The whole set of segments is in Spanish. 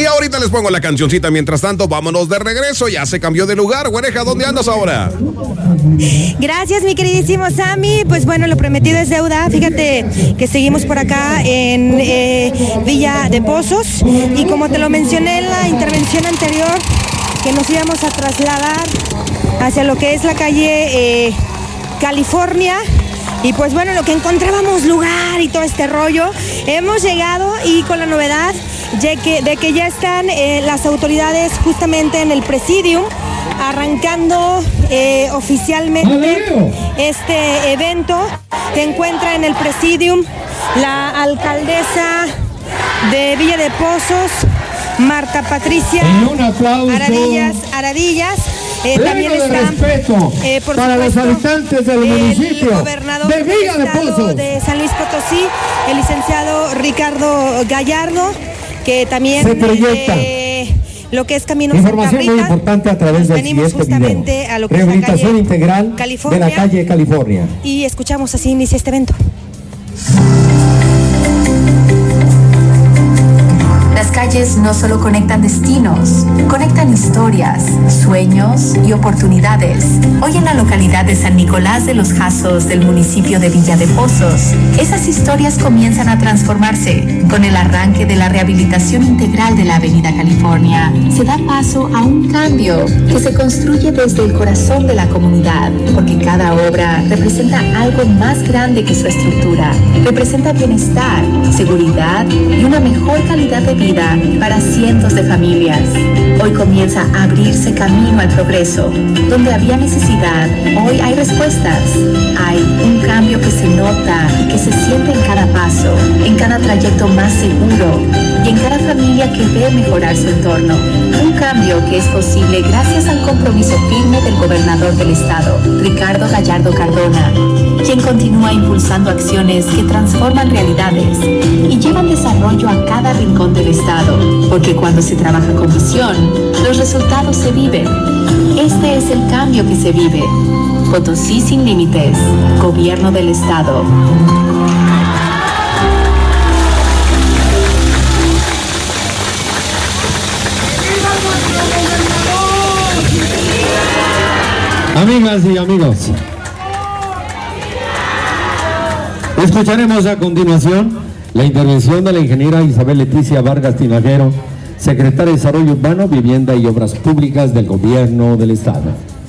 Y ahorita les pongo la cancioncita. Mientras tanto, vámonos de regreso. Ya se cambió de lugar. Güereja, ¿dónde andas ahora? Gracias, mi queridísimo Sammy. Pues bueno, lo prometido es deuda. Fíjate que seguimos por acá en Villa de Pozos. Y como te lo mencioné en la intervención anterior, que nos íbamos a trasladar hacia lo que es la calle California. Y pues bueno, lo que encontrábamos lugar y todo este rollo, hemos llegado y con la novedad de que ya están las autoridades justamente en el Presidium, arrancando oficialmente este evento. Se encuentra en el Presidium la alcaldesa de Villa de Pozos, Marta Patricia Aradillas. También está por para los habitantes del municipio gobernador de Villa de Pozos de San Luis Potosí, el licenciado Ricardo Gallardo, que también se proyecta lo que es Camino información Santa Rita. Muy importante a través del venimos justamente video. A lo que Rehabilitación es la calle integral California, de la calle California. Y escuchamos, así inicia este evento. Las calles no solo conectan destinos, conectan historias, sueños y oportunidades. Hoy en la localidad de San Nicolás de los Jazos del municipio de Villa de Pozos, esas historias comienzan a transformarse. Con el arranque de la rehabilitación integral de la Avenida California, se da paso a un cambio que se construye desde el corazón de la comunidad, porque cada obra representa algo más grande que su estructura. Representa bienestar, seguridad y una mejor calidad de vida para cientos de familias. Hoy comienza a abrirse camino al progreso. Donde había necesidad, hoy hay respuestas. Hay un cambio que se nota y que se siente en cada paso, en cada trayecto más seguro y en cada familia que ve mejorar su entorno. Un cambio que es posible gracias al compromiso firme del gobernador del estado, Ricardo Gallardo Cardona, quien continúa impulsando acciones que transforman realidades y llevan desarrollo a cada rincón del estado, porque cuando se trabaja con visión, los resultados se viven. Este es el cambio que se vive. Potosí sin límites, gobierno del estado. Amigas y amigos, escucharemos a continuación la intervención de la ingeniera Isabel Leticia Vargas Tinajero, secretaria de Desarrollo Urbano, Vivienda y Obras Públicas del Gobierno del Estado.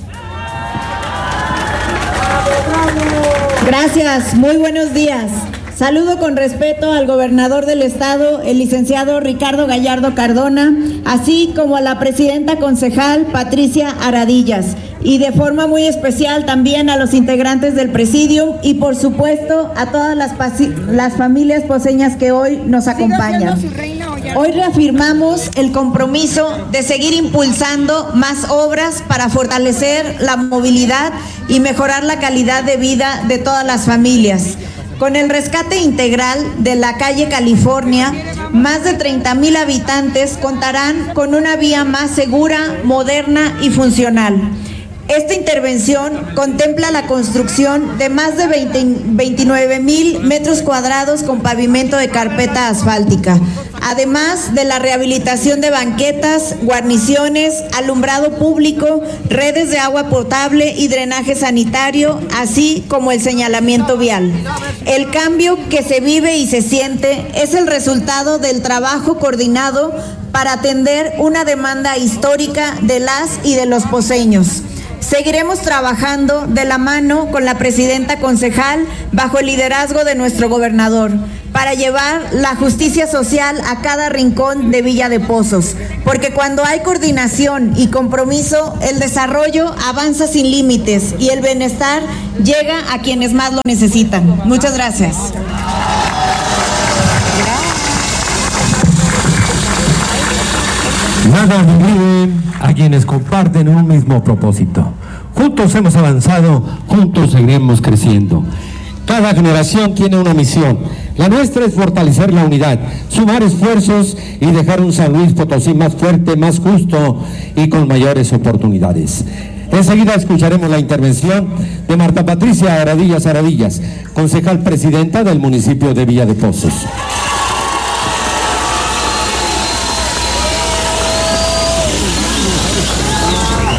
Gracias, muy buenos días. Saludo con respeto al gobernador del estado, el licenciado Ricardo Gallardo Cardona, así como a la presidenta concejal Patricia Aradillas, y de forma muy especial también a los integrantes del Presidium y por supuesto a todas las familias poseñas que hoy nos acompañan. Hoy reafirmamos el compromiso de seguir impulsando más obras para fortalecer la movilidad y mejorar la calidad de vida de todas las familias. Con el rescate integral de la calle California, más de 30,000 habitantes contarán con una vía más segura, moderna y funcional. Esta intervención contempla la construcción de más de 29,000 metros cuadrados con pavimento de carpeta asfáltica, además de la rehabilitación de banquetas, guarniciones, alumbrado público, redes de agua potable y drenaje sanitario, así como el señalamiento vial. El cambio que se vive y se siente es el resultado del trabajo coordinado para atender una demanda histórica de las y de los poseños. Seguiremos trabajando de la mano con la presidenta concejal bajo el liderazgo de nuestro gobernador para llevar la justicia social a cada rincón de Villa de Pozos, porque cuando hay coordinación y compromiso, el desarrollo avanza sin límites y el bienestar llega a quienes más lo necesitan. Muchas gracias. Nada dividen a quienes comparten un mismo propósito. Juntos hemos avanzado, juntos seguiremos creciendo. Cada generación tiene una misión. La nuestra es fortalecer la unidad, sumar esfuerzos y dejar un San Luis Potosí más fuerte, más justo y con mayores oportunidades. Enseguida escucharemos la intervención de Marta Patricia Aradillas, concejal presidenta del municipio de Villa de Pozos.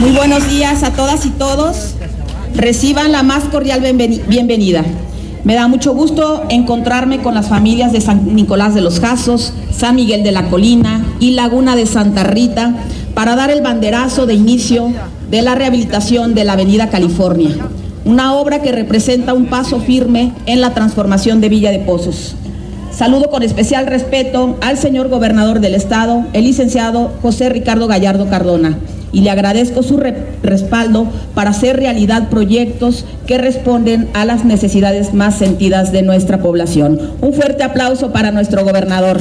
Muy buenos días a todas y todos. Reciban la más cordial bienvenida. Me da mucho gusto encontrarme con las familias de San Nicolás de los Jazos, San Miguel de la Colina y Laguna de Santa Rita para dar el banderazo de inicio de la rehabilitación de la Avenida California, una obra que representa un paso firme en la transformación de Villa de Pozos. Saludo con especial respeto al señor gobernador del estado, el licenciado José Ricardo Gallardo Cardona, y le agradezco su respaldo para hacer realidad proyectos que responden a las necesidades más sentidas de nuestra población. Un fuerte aplauso para nuestro gobernador.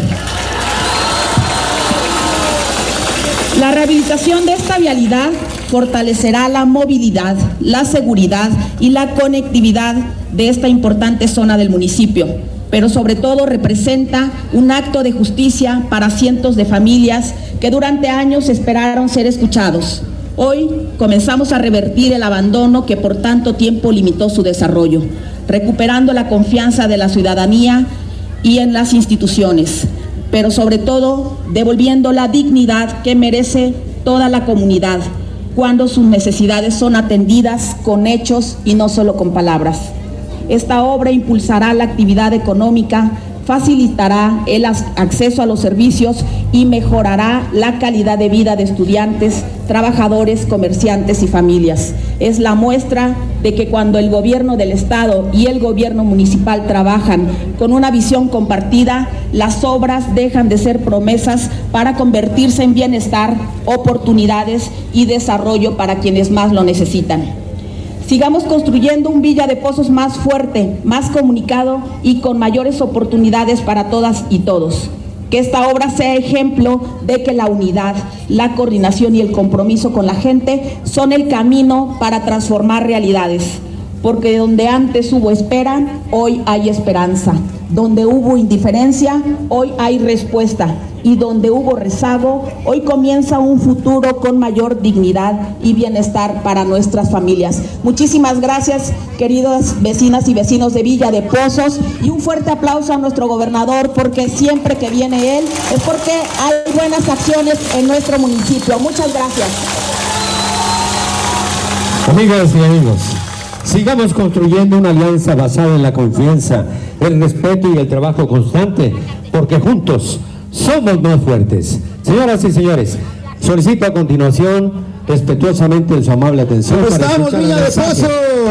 La rehabilitación de esta vialidad fortalecerá la movilidad, la seguridad y la conectividad de esta importante zona del municipio, pero sobre todo representa un acto de justicia para cientos de familias que durante años esperaron ser escuchados. Hoy comenzamos a revertir el abandono que por tanto tiempo limitó su desarrollo, recuperando la confianza de la ciudadanía y en las instituciones, pero sobre todo devolviendo la dignidad que merece toda la comunidad cuando sus necesidades son atendidas con hechos y no solo con palabras. Esta obra impulsará la actividad económica, facilitará el acceso a los servicios y mejorará la calidad de vida de estudiantes, trabajadores, comerciantes y familias. Es la muestra de que cuando el gobierno del estado y el gobierno municipal trabajan con una visión compartida, las obras dejan de ser promesas para convertirse en bienestar, oportunidades y desarrollo para quienes más lo necesitan. Sigamos construyendo un Villa de Pozos más fuerte, más comunicado y con mayores oportunidades para todas y todos. Que esta obra sea ejemplo de que la unidad, la coordinación y el compromiso con la gente son el camino para transformar realidades. Porque donde antes hubo espera, hoy hay esperanza. Donde hubo indiferencia, hoy hay respuesta. Y donde hubo rezago, hoy comienza un futuro con mayor dignidad y bienestar para nuestras familias. Muchísimas gracias, queridas vecinas y vecinos de Villa de Pozos, y un fuerte aplauso a nuestro gobernador, porque siempre que viene él es porque hay buenas acciones en nuestro municipio. Muchas gracias. Amigas y amigos, sigamos construyendo una alianza basada en la confianza, el respeto y el trabajo constante, porque juntos somos más fuertes. Señoras y señores, solicito a continuación respetuosamente su amable atención. ¿Cómo estamos, Villa de Pozos?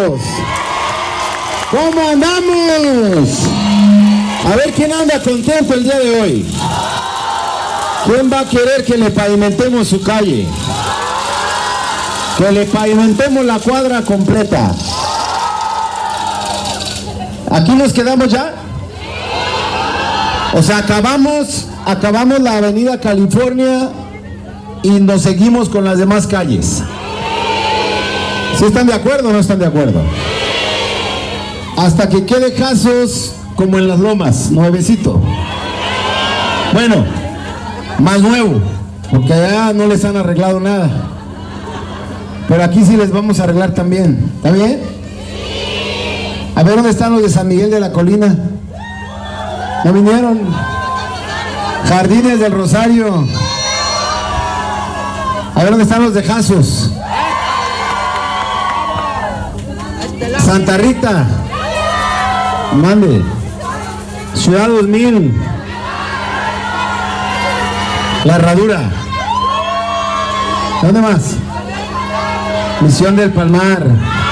¿Cómo andamos? A ver quién anda contento el día de hoy. ¿Quién va a querer que le pavimentemos su calle? Que le pavimentemos la cuadra completa. ¿Aquí nos quedamos ya? O sea, acabamos la Avenida California y nos seguimos con las demás calles. ¿Sí están de acuerdo o no están de acuerdo? Hasta que quede Jazos como en las Lomas, nuevecito. Bueno, más nuevo, porque allá no les han arreglado nada. Pero aquí sí les vamos a arreglar también. ¿Está bien? A ver, ¿dónde están los de San Miguel de la Colina? ¿No vinieron? Jardines del Rosario. A ver, ¿dónde están los de Jazos? Santa Rita. Mande. Ciudad 2000. La Herradura. ¿Dónde más? Misión del Palmar.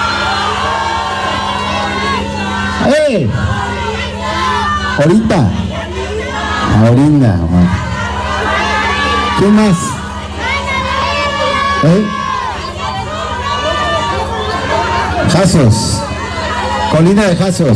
¡Eh! Ahorita. Ahorita. ¿Quién más? Jazos. Colina de Jazos.